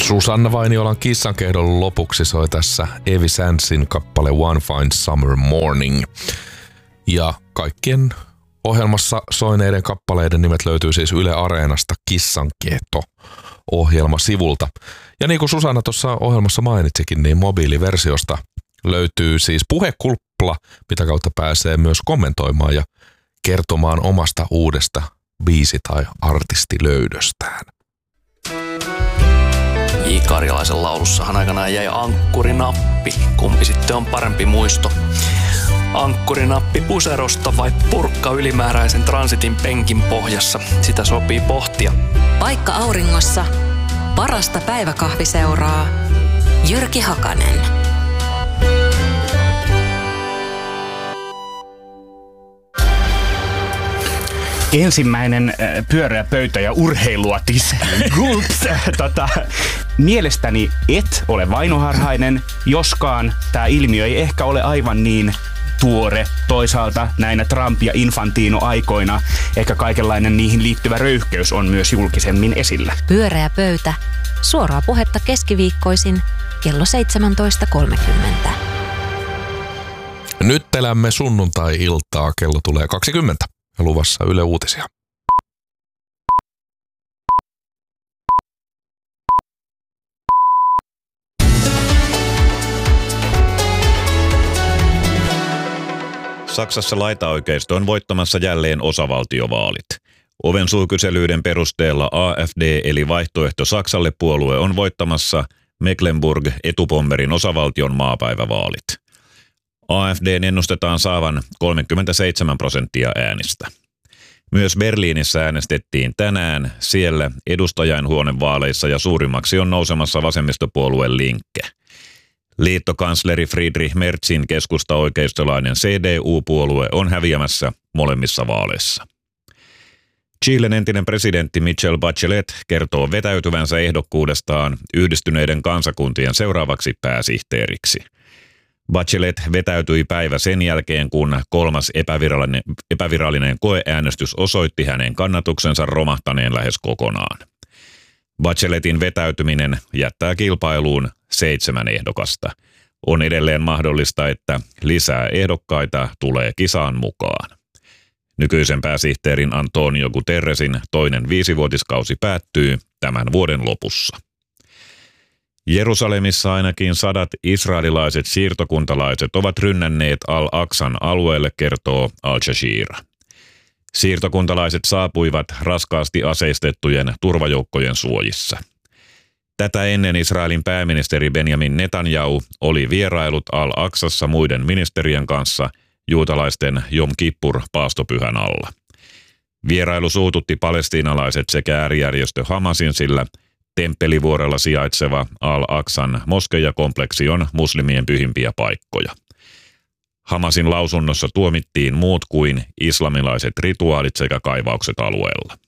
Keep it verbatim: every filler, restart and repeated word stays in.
Susanna Vainiolan kissankehdon lopuksi soi tässä Evi Sandsin kappale One Fine Summer Morning. Ja kaikkien ohjelmassa soineiden kappaleiden nimet löytyy siis Yle Areenasta Kissankehto-ohjelmasivulta. Ja niin kuin Susanna tuossa ohjelmassa mainitsikin, niin mobiiliversiosta löytyy siis puhekulpla, mitä kautta pääsee myös kommentoimaan ja kertomaan omasta uudesta biisi- tai artistilöydöstään. J. Karjalaisen laulussahan aikanaan jäi ankkurinappi. Kumpi sitten on parempi muisto? Ankkurinappi puserosta vai purkka ylimääräisen transitin penkin pohjassa? Sitä sopii pohtia. Paikka auringossa. Parasta päiväkahviseuraa. Jyrki Hakanen. Ensimmäinen äh, pyöreä pöytä ja urheiluotis. Gulps. tota, mielestäni et ole vainoharhainen, joskaan tämä ilmiö ei ehkä ole aivan niin tuore. Toisaalta näinä Trump- ja Infantino-aikoina ehkä kaikenlainen niihin liittyvä röyhkeys on myös julkisemmin esillä. Pyöreä pöytä. Suoraa puhetta keskiviikkoisin kello seitsemäntoista kolmekymmentä. Nyt elämme sunnuntai-iltaa, kello tulee kaksikymmentä. Ja luvassa Yle Uutisia. Saksassa laitaoikeisto on voittamassa jälleen osavaltiovaalit. Ovensuukyselyiden perusteella A F D eli Vaihtoehto Saksalle puolue on voittamassa Mecklenburg-Etupommerin osavaltion maapäivävaalit. A F D:n ennustetaan saavan kolmekymmentäseitsemän prosenttia äänistä. Myös Berliinissä äänestettiin tänään, siellä edustajainhuonevaaleissa ja suurimmaksi on nousemassa vasemmistopuolue Linke. Liittokansleri Friedrich Merzin keskusta-oikeistolainen C D U-puolue on häviämässä molemmissa vaaleissa. Chilen entinen presidentti Michelle Bachelet kertoo vetäytyvänsä ehdokkuudestaan Yhdistyneiden kansakuntien seuraavaksi pääsihteeriksi. Bachelet vetäytyi päivä sen jälkeen, kun kolmas epävirallinen, epävirallinen koeäänestys osoitti hänen kannatuksensa romahtaneen lähes kokonaan. Bacheletin vetäytyminen jättää kilpailuun seitsemän ehdokasta. On edelleen mahdollista, että lisää ehdokkaita tulee kisaan mukaan. Nykyisen pääsihteerin Antonio Guterresin toinen viisivuotiskausi päättyy tämän vuoden lopussa. Jerusalemissa ainakin sadat israelilaiset siirtokuntalaiset ovat rynnänneet Al-Aqsan alueelle, kertoo Al Jazeera. Siirtokuntalaiset saapuivat raskaasti aseistettujen turvajoukkojen suojissa. Tätä ennen Israelin pääministeri Benjamin Netanyahu oli vierailut Al-Aqsassa muiden ministerien kanssa juutalaisten Jom Kippur-paastopyhän alla. Vierailu suututti palestiinalaiset sekä äärijärjestö Hamasin, sillä Temppelivuorella sijaitseva Al-Aqsan moskejakompleksi on muslimien pyhimpiä paikkoja. Hamasin lausunnossa tuomittiin muut kuin islamilaiset rituaalit sekä kaivaukset alueella.